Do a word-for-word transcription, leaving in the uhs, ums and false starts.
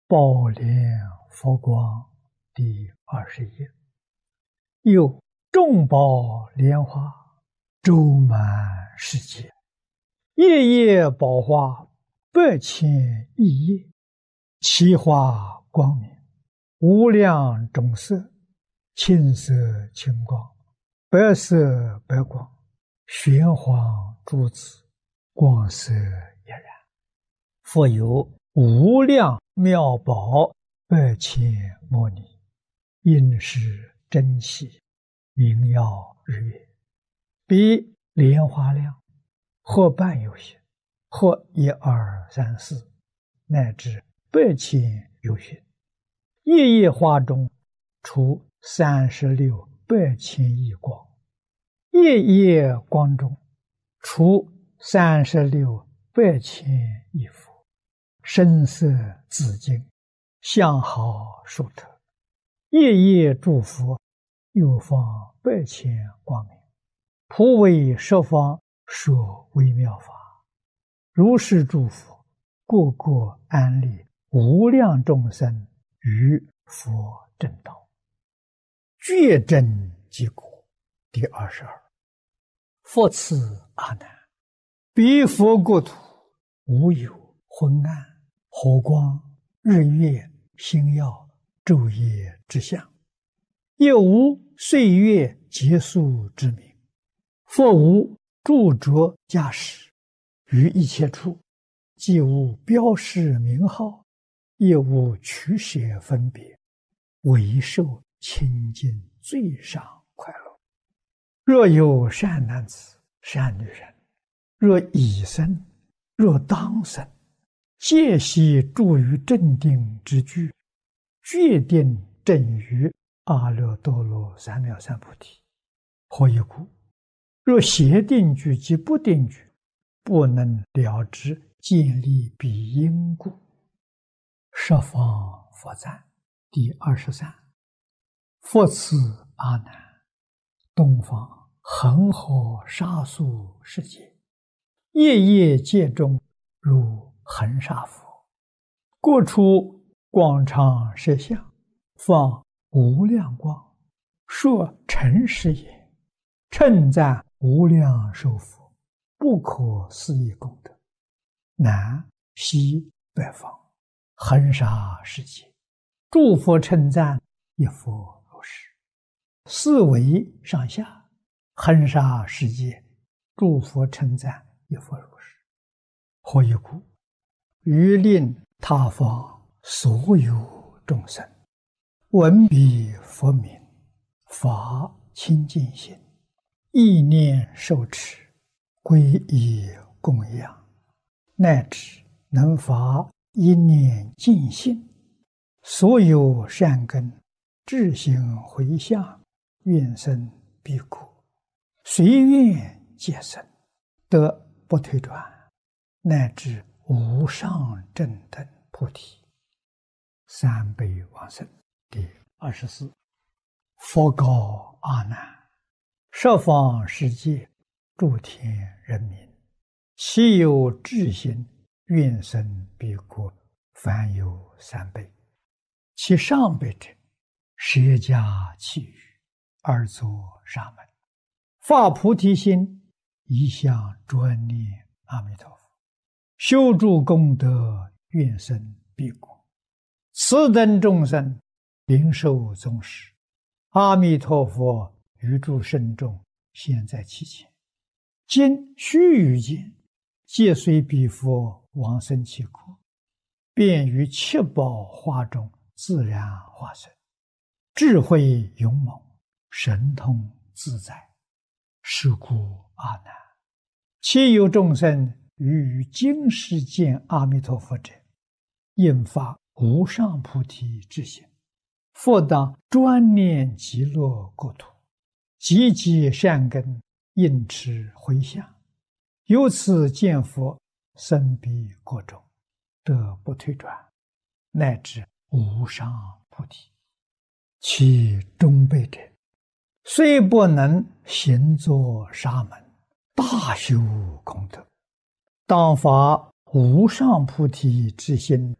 宝莲佛光第二十页。有众宝莲花周满世界，夜夜宝花百千亿叶，其花光明，无量种色，青色青光，白色白光，玄黄珠子，光色俨然。复有无量妙宝百千摩尼，应是珍稀，明耀日月，比莲花量，或半有形，或一二三四，乃至百千有形。夜夜花中出三十六百千亿光，夜夜光中出三十六百千亿佛，深色紫金，相好殊特，夜夜诸佛又放百千光明，普为十方说微妙法。如是诸佛个个安立无量众生于佛正道，觉真即果。第二十二。复次阿难，彼佛国土无有昏暗、火光、日月、星耀、昼夜之相，也无岁月结束之名，复无著着驾驶，于一切处既无标示名号，也无取舍分别，唯受清净最上快乐。若有善男子、善女人，若已生，若当生，皆悉住于正定之居，决定正于阿耨多罗三藐三菩提。何以故？若邪定居及不定居，不能了知建立彼因故。十方佛赞第二十三。复次阿难，东方恒河沙数世界，夜夜界中如恒沙佛，各处广长舌相，放无量光，说诚实也，称赞无量寿佛，不可思议功德。南西北方恒沙世界，诸佛称赞一佛如是。四维上下恒沙世界，诸佛称赞一佛如是。何以故？于令他方所有众生闻彼佛名，发清净心，意念受持，皈依供养，乃至能发一念净心，所有善根智行回向，愿生彼国，随愿皆生，得不退转，乃至无上正等菩提。三辈往生第二十四。佛告阿难，十方世界诸天人民，其有智心愿生彼国，凡有三辈。其上辈者，舍家弃语，而作沙门，发菩提心，一向专念阿弥陀佛，修诸功德，愿生彼国。此等众生灵受宗师，阿弥陀佛于诸圣众现在其前，今须臾间，皆随彼佛往生其国，便于七宝花中自然化身，智慧勇猛，神通自在。是故阿难，其有众生于于今世见阿弥陀佛者，应发无上菩提之心，复当专念极乐国土，积极善根，应持回向，由此见佛，生彼国中，得不退转，乃至无上菩提。其中辈者，虽不能行作沙门，大修功德，当发无上菩提之心，